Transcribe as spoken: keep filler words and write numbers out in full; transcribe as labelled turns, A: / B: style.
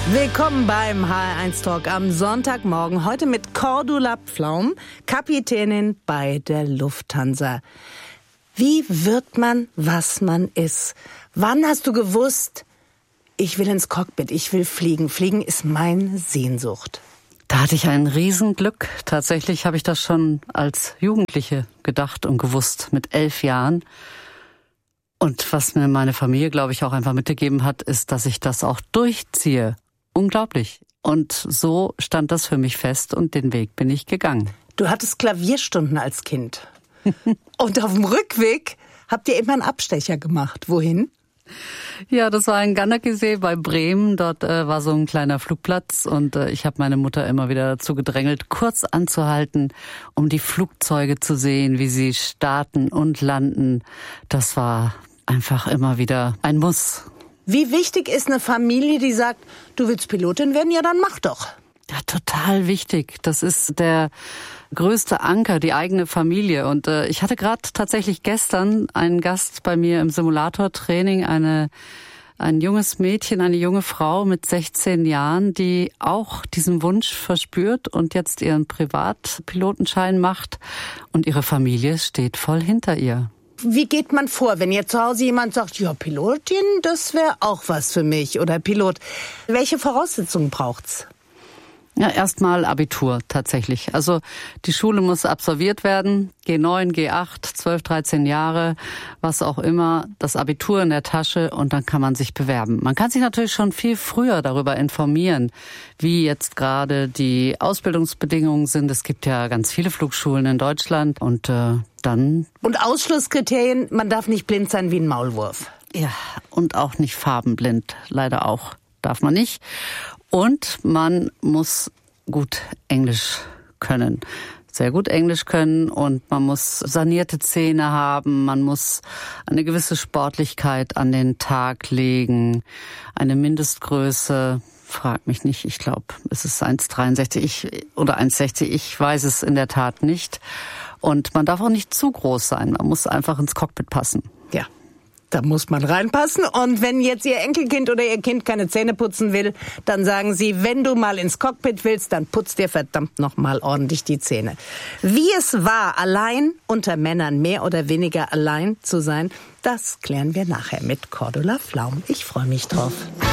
A: Willkommen beim H R eins Talk am Sonntagmorgen. Heute mit Cordula Pflaum, Kapitänin bei der Lufthansa. Wie wird man, was man ist? Wann hast du gewusst, ich will ins Cockpit, ich will fliegen. Fliegen ist meine Sehnsucht.
B: Da hatte ich ein Riesenglück. Tatsächlich habe ich das schon als Jugendliche gedacht und gewusst, mit elf Jahren. Und was mir meine Familie, glaube ich, auch einfach mitgegeben hat, ist, dass ich das auch durchziehe. Unglaublich. Und so stand das für mich fest und den Weg bin ich gegangen.
A: Du hattest Klavierstunden als Kind. Und auf dem Rückweg habt ihr immer einen Abstecher gemacht. Wohin?
B: Ja, das war in Gannerkesee bei Bremen. Dort äh, war so ein kleiner Flugplatz und äh, ich habe meine Mutter immer wieder dazu gedrängelt, kurz anzuhalten, um die Flugzeuge zu sehen, wie sie starten und landen. Das war einfach immer wieder ein Muss.
A: Wie wichtig ist eine Familie, die sagt, du willst Pilotin werden? Ja, dann mach doch.
B: Ja, total wichtig. Das ist der größte Anker, die eigene Familie. Und äh, ich hatte gerade tatsächlich gestern einen Gast bei mir im Simulatortraining, eine ein junges Mädchen, eine junge Frau mit sechzehn Jahren, die auch diesen Wunsch verspürt und jetzt ihren Privatpilotenschein macht. Und ihre Familie steht voll hinter ihr.
A: Wie geht man vor, wenn jetzt zu Hause jemand sagt, ja, Pilotin, das wäre auch was für mich oder Pilot? Welche Voraussetzungen braucht's?
B: Ja, erstmal Abitur tatsächlich. Also die Schule muss absolviert werden, G neun, G acht, zwölf, dreizehn Jahre, was auch immer, das Abitur in der Tasche und dann kann man sich bewerben. Man kann sich natürlich schon viel früher darüber informieren, wie jetzt gerade die Ausbildungsbedingungen sind. Es gibt ja ganz viele Flugschulen in Deutschland und äh, dann...
A: Und Ausschlusskriterien, man darf nicht blind sein wie ein Maulwurf.
B: Ja, und auch nicht farbenblind, leider auch, darf man nicht. Und man muss gut Englisch können, sehr gut Englisch können und man muss sanierte Zähne haben, man muss eine gewisse Sportlichkeit an den Tag legen, eine Mindestgröße, frag mich nicht, ich glaube, es ist eins Komma dreiundsechzig ich, oder eins Komma sechzig, ich weiß es in der Tat nicht. Und man darf auch nicht zu groß sein, man muss einfach ins Cockpit passen.
A: Ja. Da muss man reinpassen. Und wenn jetzt Ihr Enkelkind oder Ihr Kind keine Zähne putzen will, dann sagen Sie, wenn du mal ins Cockpit willst, dann putz dir verdammt noch mal ordentlich die Zähne. Wie es war, allein unter Männern mehr oder weniger allein zu sein, das klären wir nachher mit Cordula Pflaum. Ich freue mich drauf.